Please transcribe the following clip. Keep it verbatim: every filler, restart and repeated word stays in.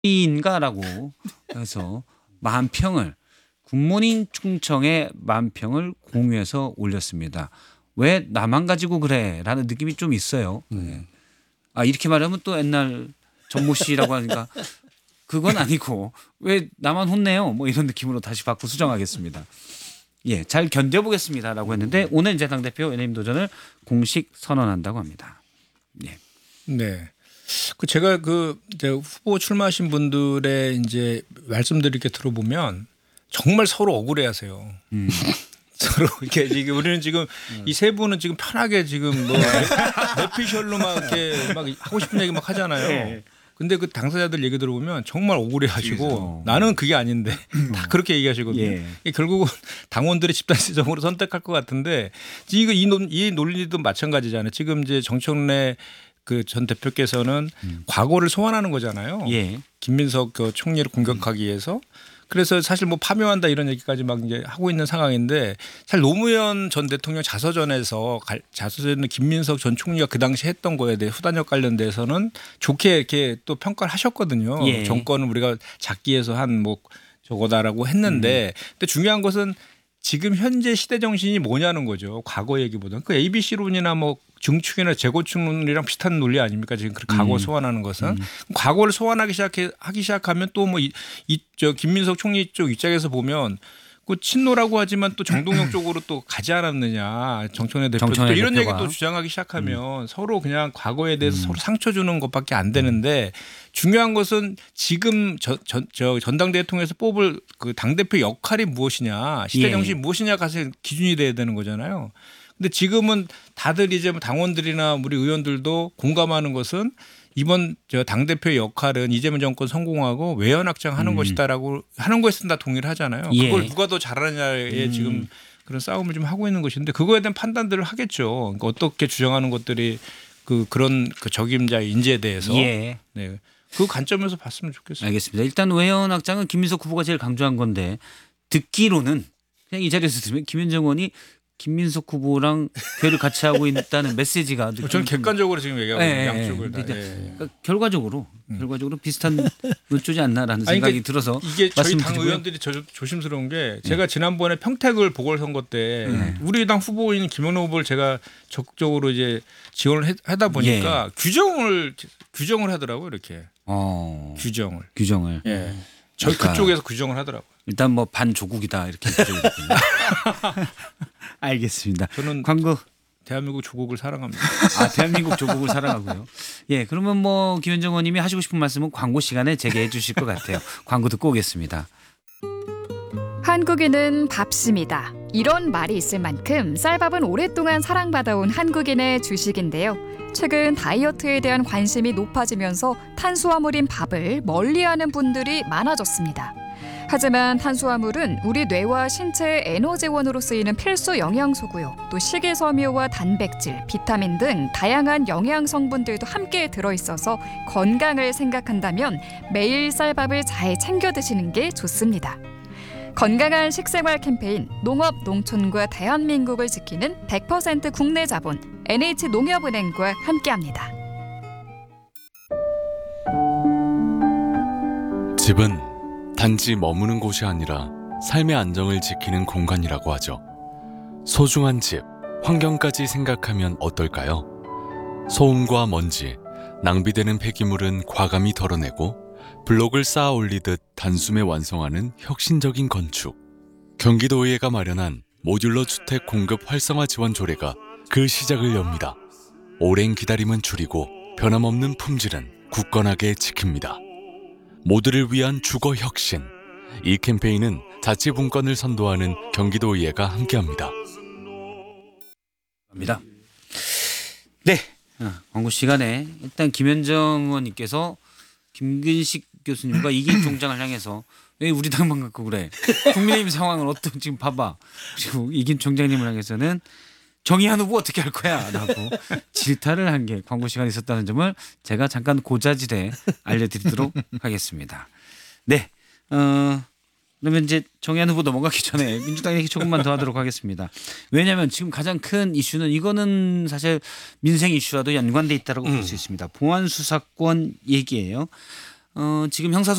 인가라고 해서 만 평을 굿모닝 충청의 만 평을 공유해서 올렸습니다. 왜 나만 가지고 그래라는 느낌이 좀 있어요. 네. 아 이렇게 말하면 또 옛날 전모 씨라고 하니까 그건 아니고 왜 나만 혼내요? 뭐 이런 느낌으로 다시 바꿔 수정하겠습니다. 예, 잘 견뎌보겠습니다라고 했는데 오늘 이제 당대표 엔엠 도전을 공식 선언한다고 합니다. 예. 네. 그 제가 그 이제 후보 출마하신 분들의 이제 말씀들 이렇게 들어보면 정말 서로 억울해하세요. 음. 서로 이렇게 지금 우리는 지금 음. 이 세 분은 지금 편하게 지금 뭐 내피셜로 막 이렇게 막 하고 싶은 얘기 막 하잖아요. 네. 근데 그 당사자들 얘기 들어보면 정말 억울해하시고 나는 그게 아닌데 다 그렇게 얘기하시거든요. 예. 결국은 당원들의 집단지성으로 선택할 것 같은데 지금 이, 논, 이 논리도 마찬가지잖아요. 지금 이제 정청래 그 전 대표께서는 음. 과거를 소환하는 거잖아요. 예. 김민석 그 총리를 공격하기 위해서. 그래서 사실 뭐 파묘한다 이런 얘기까지 막 이제 하고 있는 상황인데 사실 노무현 전 대통령 자서전에서 자서전은 김민석 전 총리가 그 당시 했던 거에 대해 후단역 관련돼서는 좋게 이렇게 또 평가를 하셨거든요. 예. 정권은 우리가 잡기 위해서 한 뭐 저거다라고 했는데 음. 근데 중요한 것은 지금 현재 시대 정신이 뭐냐는 거죠. 과거 얘기보다는 그 에이비씨론이나 뭐 증축이나 재고축론이랑 비슷한 논리 아닙니까? 지금 그 과거 음. 소환하는 것은 음. 과거를 소환하기 시작해 하기 시작하면 또 뭐 이 저 김민석 총리 쪽 입장에서 보면 그 친노라고 하지만 또 정동영 쪽으로 또 가지 않았느냐 정청래 대표 또 이런 얘기 또 주장하기 시작하면 음. 서로 그냥 과거에 대해서 음. 서로 상처 주는 것밖에 안 되는데 중요한 것은 지금 저, 저, 저 전당대회 통해서 뽑을 그 당대표 역할이 무엇이냐 시대 정신이 예. 무엇이냐가 사실 기준이 돼야 되는 거잖아요. 근데 지금은 다들 이제 당원들이나 우리 의원들도 공감하는 것은 이번 저 당대표의 역할은 이재명 정권 성공하고 외연 확장하는 음. 것이다라고 하는 것에서 다 동의를 하잖아요. 예. 그걸 누가 더 잘하느냐에 음. 지금 그런 싸움을 좀 하고 있는 것인데 그거에 대한 판단들을 하겠죠. 그러니까 어떻게 주장하는 것들이 그 그런 그 적임자의 인재에 대해서 예. 네. 그 관점에서 봤으면 좋겠습니다. 알겠습니다. 일단 외연 확장은 김민석 후보가 제일 강조한 건데 듣기로는 그냥 이 자리에서 들으면 김현정 의원이 김민석 후보랑 교회를 같이 하고 있다는 메시지가 저는 객관적으로 지금 얘기하고 있는 네, 양쪽을 다. 네. 그러니까 결과적으로 음. 결과적으로 비슷한 논조지 않나라는 아니, 생각이 그러니까 들어서 이게 저희 당 의원들이 저, 조심스러운 게 제가 네. 지난번에 평택을 보궐선거 때 네. 우리 당 후보인 김영로 후보를 제가 적극적으로 이제 지원을 하다 보니까 예. 규정을 규정을 하더라고요 이렇게 어. 규정을 규정을 예. 저희 그러니까 그쪽에서 규정을 하더라고요. 일단 뭐 반조국이다 이렇게 규정이거든요. 알겠습니다. 저는 광고 대한민국 조국을 사랑합니다. 아 대한민국 조국을 사랑하고요. 예, 그러면 뭐 김현정 의원님이 하시고 싶은 말씀은 광고 시간에 재개해 주실 것 같아요. 광고 듣고 오겠습니다. 한국인은 밥심이다. 이런 말이 있을 만큼 쌀밥은 오랫동안 사랑받아온 한국인의 주식인데요. 최근 다이어트에 대한 관심이 높아지면서 탄수화물인 밥을 멀리하는 분들이 많아졌습니다. 하지만 탄수화물은 우리 뇌와 신체의 에너지원으로 쓰이는 필수 영양소고요. 또 식이섬유와 단백질, 비타민 등 다양한 영양 성분들도 함께 들어있어서 건강을 생각한다면 매일 쌀밥을 잘 챙겨 드시는 게 좋습니다. 건강한 식생활 캠페인 농업, 농촌과 대한민국을 지키는 백 퍼센트 국내 자본 엔에이치농협은행과 함께합니다. 집은 단지 머무는 곳이 아니라 삶의 안정을 지키는 공간이라고 하죠. 소중한 집, 환경까지 생각하면 어떨까요? 소음과 먼지, 낭비되는 폐기물은 과감히 덜어내고 블록을 쌓아 올리듯 단숨에 완성하는 혁신적인 건축. 경기도의회가 마련한 모듈러 주택 공급 활성화 지원 조례가 그 시작을 엽니다. 오랜 기다림은 줄이고 변함없는 품질은 굳건하게 지킵니다. 모두를 위한 주거 혁신. 이 캠페인은 자치분권을 선도하는 경기도의회가 함께합니다. 합니다. 네, 광고 시간에 일단 김현정 의원님께서 김근식 교수님과 이긴 총장을 향해서 왜 우리 당만 갖고 그래? 국민의힘 상황은 어떤 지금 봐봐. 그리고 이긴 총장님을 향해서는 정의한 후보 어떻게 할 거야? 라고 질타를 한 게 광고 시간에 있었다는 점을 제가 잠깐 고자질에 알려드리도록 하겠습니다. 네. 어, 그러면 이제 정의한 후보 넘어가기 전에 민주당 얘기 조금만 더 하도록 하겠습니다. 왜냐하면 지금 가장 큰 이슈는 이거는 사실 민생 이슈와도 연관돼 있다고 볼 수 있습니다. 보안 수사권 얘기예요. 어, 지금 형사